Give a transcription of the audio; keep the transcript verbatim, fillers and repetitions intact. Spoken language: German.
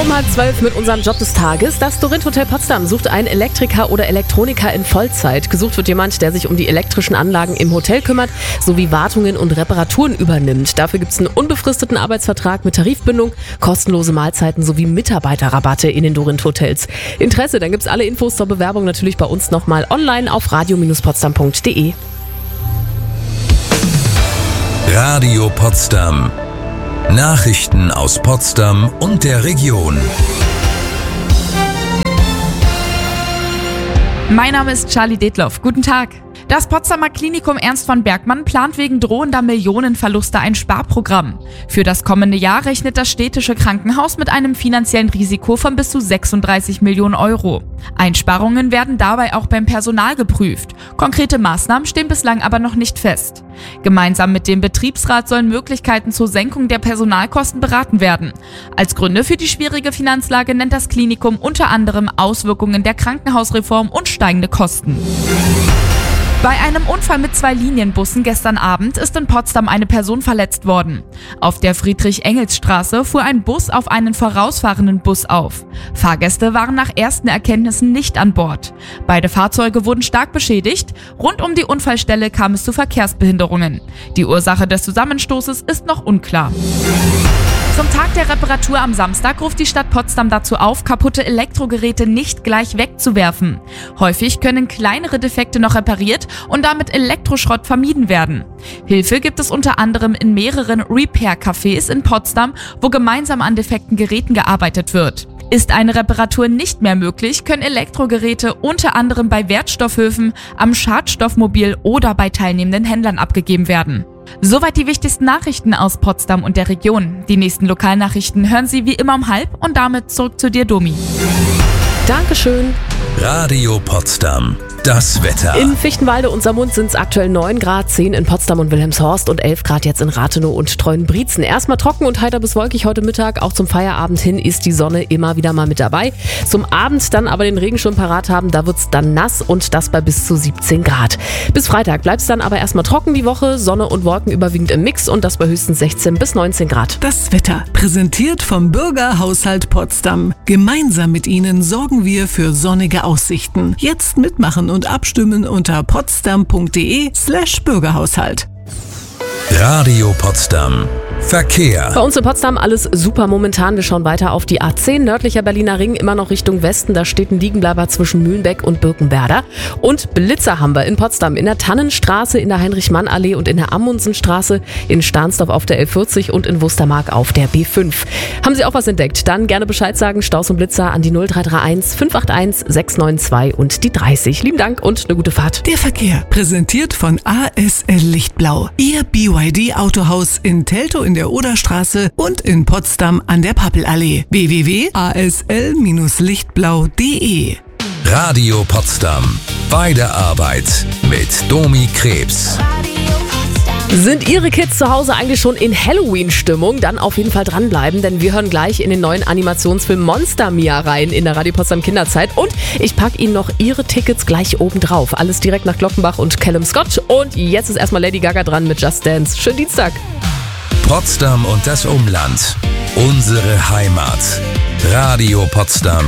Um halb zwölf mit unserem Job des Tages. Das Dorint Hotel Potsdam sucht einen Elektriker oder Elektroniker in Vollzeit. Gesucht wird jemand, der sich um die elektrischen Anlagen im Hotel kümmert, sowie Wartungen und Reparaturen übernimmt. Dafür gibt es einen unbefristeten Arbeitsvertrag mit Tarifbindung, kostenlose Mahlzeiten sowie Mitarbeiterrabatte in den Dorint Hotels. Interesse, dann gibt es alle Infos zur Bewerbung natürlich bei uns nochmal online auf radio Bindestrich potsdam punkt de. Radio Potsdam. Nachrichten aus Potsdam und der Region. Mein Name ist Charlie Detloff. Guten Tag. Das Potsdamer Klinikum Ernst von Bergmann plant wegen drohender Millionenverluste ein Sparprogramm. Für das kommende Jahr rechnet das städtische Krankenhaus mit einem finanziellen Risiko von bis zu sechsunddreißig Millionen Euro. Einsparungen werden dabei auch beim Personal geprüft. Konkrete Maßnahmen stehen bislang aber noch nicht fest. Gemeinsam mit dem Betriebsrat sollen Möglichkeiten zur Senkung der Personalkosten beraten werden. Als Gründe für die schwierige Finanzlage nennt das Klinikum unter anderem Auswirkungen der Krankenhausreform und steigende Kosten. Bei einem Unfall mit zwei Linienbussen gestern Abend ist in Potsdam eine Person verletzt worden. Auf der Friedrich-Engels-Straße fuhr ein Bus auf einen vorausfahrenden Bus auf. Fahrgäste waren nach ersten Erkenntnissen nicht an Bord. Beide Fahrzeuge wurden stark beschädigt. Rund um die Unfallstelle kam es zu Verkehrsbehinderungen. Die Ursache des Zusammenstoßes ist noch unklar. Zum Tag der Reparatur am Samstag ruft die Stadt Potsdam dazu auf, kaputte Elektrogeräte nicht gleich wegzuwerfen. Häufig können kleinere Defekte noch repariert und damit Elektroschrott vermieden werden. Hilfe gibt es unter anderem in mehreren Repair-Cafés in Potsdam, wo gemeinsam an defekten Geräten gearbeitet wird. Ist eine Reparatur nicht mehr möglich, können Elektrogeräte unter anderem bei Wertstoffhöfen, am Schadstoffmobil oder bei teilnehmenden Händlern abgegeben werden. Soweit die wichtigsten Nachrichten aus Potsdam und der Region. Die nächsten Lokalnachrichten hören Sie wie immer um halb und damit zurück zu dir, Domi. Dankeschön. Radio Potsdam. Das Wetter. In Fichtenwalde und Saarmund sind es aktuell neun Grad, zehn in Potsdam und Wilhelmshorst und elf Grad jetzt in Rathenow und Treuenbrietzen. Erstmal trocken und heiter bis wolkig heute Mittag. Auch zum Feierabend hin ist die Sonne immer wieder mal mit dabei. Zum Abend dann aber den Regenschirm parat haben, da wird es dann nass und das bei bis zu siebzehn Grad. Bis Freitag bleibt es dann aber erstmal trocken die Woche, Sonne und Wolken überwiegend im Mix und das bei höchstens sechzehn bis neunzehn Grad. Das Wetter, präsentiert vom Bürgerhaushalt Potsdam. Gemeinsam mit Ihnen sorgen wir für sonnige Aussichten. Jetzt mitmachen und abstimmen unter potsdam punkt de slash Bürgerhaushalt. Radio Potsdam. Verkehr. Bei uns in Potsdam alles super momentan. Wir schauen weiter auf die A zehn, nördlicher Berliner Ring, immer noch Richtung Westen. Da steht ein Liegenbleiber zwischen Mühlenbeck und Birkenwerder. Und Blitzer haben wir in Potsdam in der Tannenstraße, in der Heinrich-Mann-Allee und in der Amundsenstraße, in Stahnsdorf auf der L vierzig und in Wustermark auf der B fünf. Haben Sie auch was entdeckt? Dann gerne Bescheid sagen. Staus und Blitzer an die null drei drei eins fünf acht eins sechs neun zwei und die dreißig. Lieben Dank und eine gute Fahrt. Der Verkehr, präsentiert von A S L Lichtblau. Ihr B Y D-Autohaus in Teltow in der Oderstraße und in Potsdam an der Pappelallee. w w w punkt a s l lichtblau punkt de. Radio Potsdam. Bei der Arbeit mit Domi Krebs. Sind Ihre Kids zu Hause eigentlich schon in Halloween-Stimmung? Dann auf jeden Fall dranbleiben, denn wir hören gleich in den neuen Animationsfilm Monster Mia rein in der Radio Potsdam Kinderzeit. Und ich packe Ihnen noch Ihre Tickets gleich oben drauf. Alles direkt nach Glockenbach und Callum Scott. Und jetzt ist erstmal Lady Gaga dran mit Just Dance. Schönen Dienstag. Potsdam und das Umland. Unsere Heimat. Radio Potsdam.